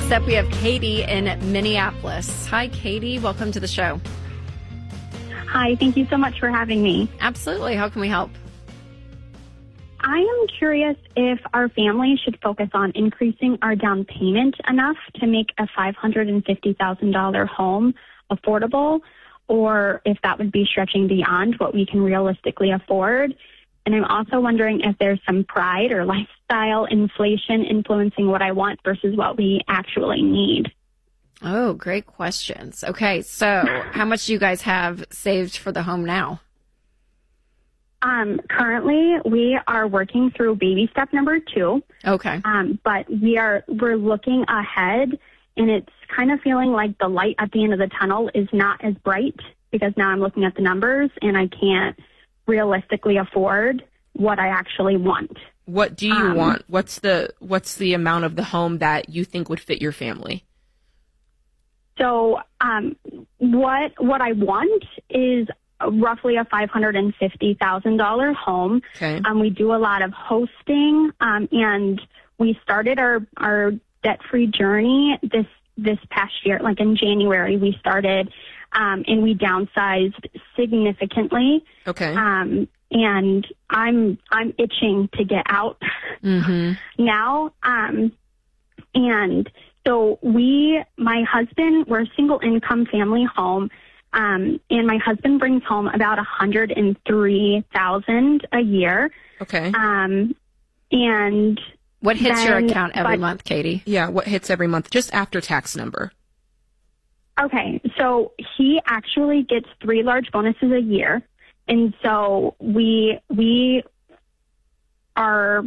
Next up, we have Katie in Minneapolis. Hi, Katie. Welcome to the show. Hi, thank you so much for having me. Absolutely. How can we help? I am curious if our family should focus on increasing our down payment enough to make a $550,000 home affordable, or if that would be stretching beyond what we can realistically afford. And I'm also wondering if there's some pride or lifestyle inflation influencing what I want versus what we actually need. Oh, great questions. Okay, so how much do you guys have saved for the home now? Currently, we are working through baby step number 2. Okay. But we're looking ahead, and it's kind of feeling like the light at the end of the tunnel is not as bright because now I'm looking at the numbers and I can't realistically afford what I actually want. What do you want? What's the amount of the home that you think would fit your family? So, what I want is roughly a $550,000 home. Okay. We do a lot of hosting, and we started our debt-free journey this past year. Like in January, we started, and we downsized significantly. Okay. And I'm itching to get out now. And so my husband, we're a single income family home. And my husband brings home about $103,000 a year. Okay. And what hits your account every month, Katie? Yeah, what hits every month? Just after tax number. Okay, so he actually gets 3 large bonuses a year. And so we are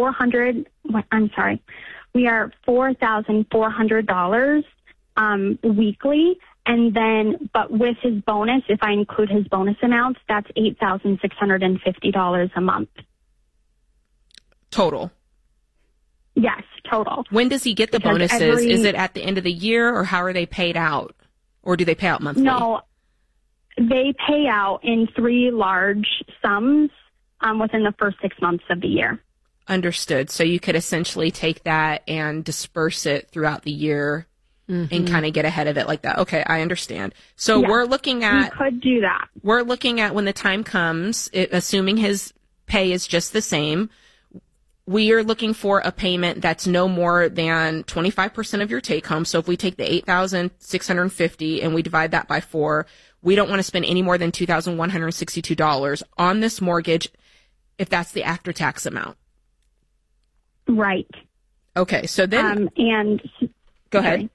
$4,400 weekly. And then, but with his bonus, if I include his bonus amounts, that's $8,650 a month. Total. Yes, total. When does he get the bonuses? Is it at the end of the year, or how are they paid out? Or do they pay out monthly? No, they pay out in 3 large sums within the first 6 months of the year. Understood. So you could essentially take that and disperse it throughout the year. And kind of get ahead of it like that. Okay, I understand. So yes, we're looking at... We could do that. We're looking at when the time comes, assuming his pay is just the same, we are looking for a payment that's no more than 25% of your take home. So if we take the $8,650 and we divide that by 4, we don't want to spend any more than $2,162 on this mortgage if that's the after-tax amount. Right. Okay, so then... Go ahead.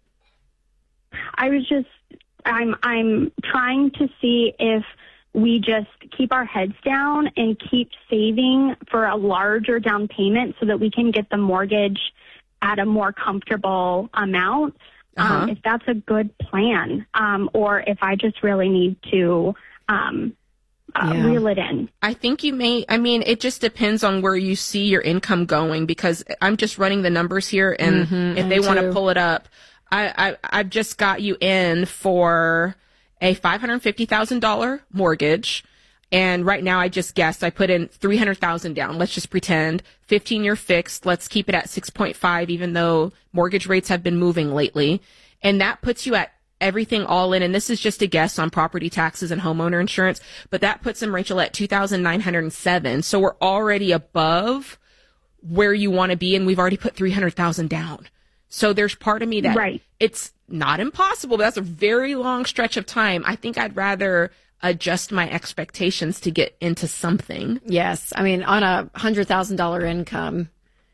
I'm trying to see if we just keep our heads down and keep saving for a larger down payment so that we can get the mortgage at a more comfortable amount. If that's a good plan, or if I just really need to reel it in. I think you may, it just depends on where you see your income going, because I'm just running the numbers here, and if they want to pull it up, I've just got you in for a $550,000 mortgage. And right now I just guessed, I put in $300,000 down. Let's just pretend 15-year fixed. Let's keep it at 6.5, even though mortgage rates have been moving lately. And that puts you at everything all in. And this is just a guess on property taxes and homeowner insurance, but that puts them, Rachel, at $2,907. So we're already above where you want to be. And we've already put $300,000 down. So there's part of me that it's not impossible, but that's a very long stretch of time. I think I'd rather adjust my expectations to get into something. Yes. On a $100,000 income,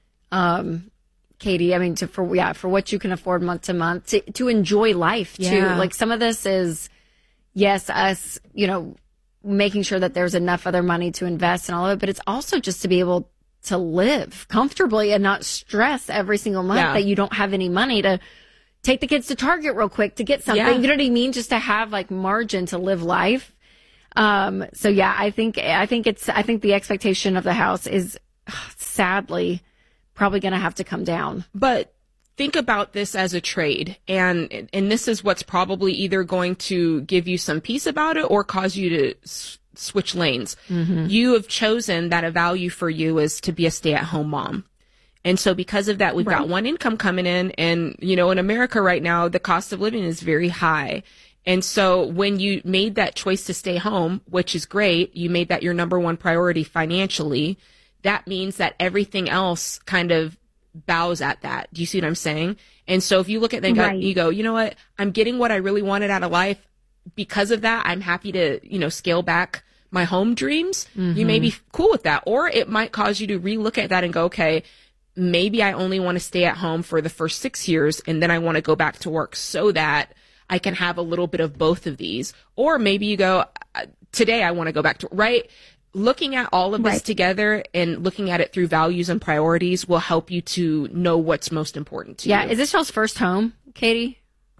Katie, for what you can afford month to month, to enjoy life too. Like some of this is, yes, us, making sure that there's enough other money to invest and all of it, but it's also just to be able to live comfortably and not stress every single month that you don't have any money to take the kids to Target real quick to get something. You know what I mean? Just to have like margin to live life. I think the expectation of the house is sadly probably going to have to come down. But think about this as a trade, and this is what's probably either going to give you some peace about it or cause you to switch lanes. You have chosen that a value for you is to be a stay-at-home mom. And so because of that, we've got one income coming in, and, you know, in America right now, the cost of living is very high. And so when you made that choice to stay home, which is great, you made that your number one priority financially, that means that everything else kind of bows at that. Do you see what I'm saying? And so if you look at that, you go, you know what, I'm getting what I really wanted out of life. Because of that, I'm happy to, you know, scale back my home dreams. You may be cool with that. Or it might cause you to relook at that and go, okay, maybe I only want to stay at home for the first 6 years, and then I want to go back to work so that I can have a little bit of both of these. Or maybe you go, today I want to go back to, right? Looking at all of this together and looking at it through values and priorities will help you to know what's most important to you. Yeah. Is this y'all's first home, Katie?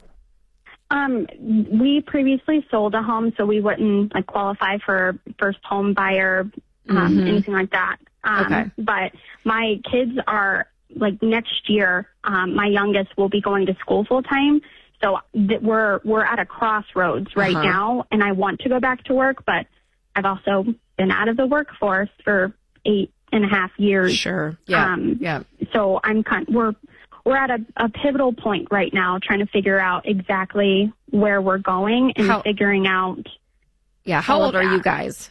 We previously sold a home, so we wouldn't like qualify for first home buyer, anything like that. But my kids are like next year, my youngest will be going to school full time. So we're at a crossroads right now, and I want to go back to work, but I've also been out of the workforce for 8.5 years. Sure. Yeah. So we're at a pivotal point right now, trying to figure out exactly where we're going and figuring out. Yeah. How old are you guys?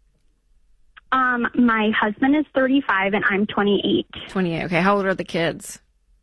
My husband is 35 and I'm 28. 28. Okay. How old are the kids?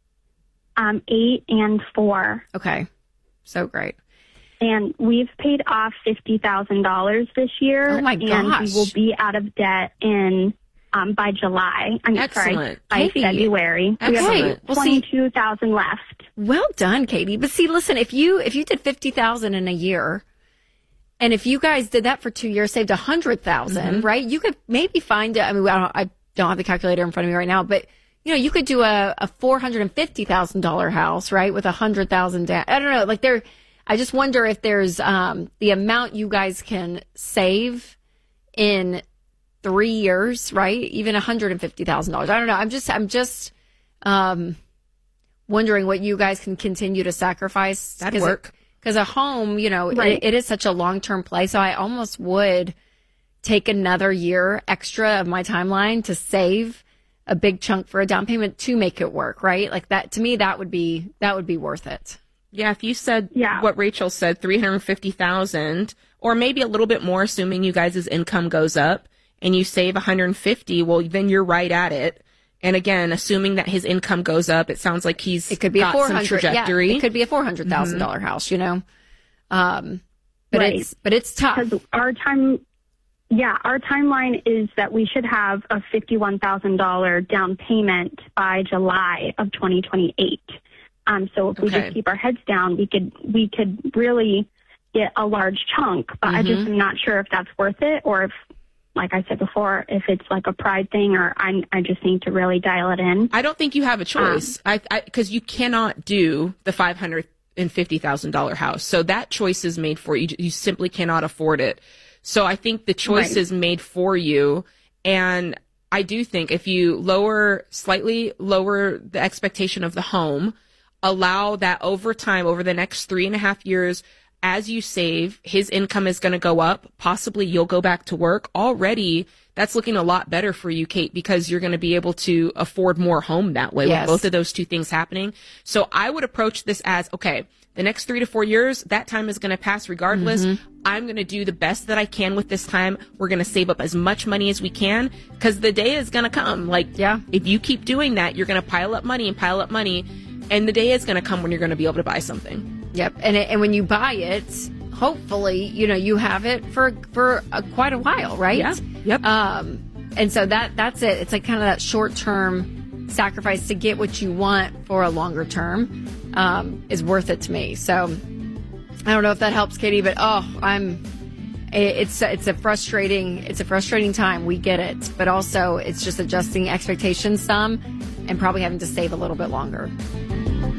8 and 4. Okay. So great. And we've paid off $50,000 this year. Oh my gosh. And we will be out of debt by July. By February. Okay. We have $22,000 left. Well done, Katie. But see, listen, if you did $50,000 in a year, and if you guys did that for 2 years, saved $100,000, right? You could maybe find it. I mean, I don't have the calculator in front of me right now, but you know, you could do a $450,000 house, right, with $100,000 down. I don't know, like I just wonder if there's the amount you guys can save in 3 years, right? Even $150,000. I don't know. I'm just wondering what you guys can continue to sacrifice. That'd work. Because a home, you know, it is such a long-term play. So I almost would take another year extra of my timeline to save a big chunk for a down payment to make it work, right? Like that, to me, that would be worth it. Yeah. If you said what Rachel said, 350,000 or maybe a little bit more, assuming you guys' income goes up and you save 150, well, then you're right at it. And again, assuming that his income goes up, it sounds like it could be got some trajectory. Yeah, it could be a $400,000 house, you know? But it's tough. Our timeline is that we should have a $51,000 down payment by July of 2028. So if we just keep our heads down, we could really get a large chunk, but I just am not sure if that's worth it, or if, like I said before, if it's like a pride thing, or I just need to really dial it in. I don't think you have a choice, because you cannot do the $550,000 house. So that choice is made for you. You simply cannot afford it. So I think the choice is made for you. And I do think if you slightly lower the expectation of the home, allow that over time, over the next 3.5 years, as you save, his income is going to go up. Possibly you'll go back to work. Already, that's looking a lot better for you, Kate, because you're going to be able to afford more home that way with both of those two things happening. So I would approach this as, okay, the next 3 to 4 years, that time is going to pass regardless. I'm going to do the best that I can with this time. We're going to save up as much money as we can, because the day is going to come. If you keep doing that, you're going to pile up money. And the day is going to come when you're going to be able to buy something. Yep. And when you buy it, hopefully, you know, you have it for quite a while, right? Yeah. Yep. And so that's it. It's like kind of that short-term sacrifice to get what you want for a longer term is worth it to me. So I don't know if that helps, Katie, but it's a frustrating time. We get it, but also it's just adjusting expectations some and probably having to save a little bit longer.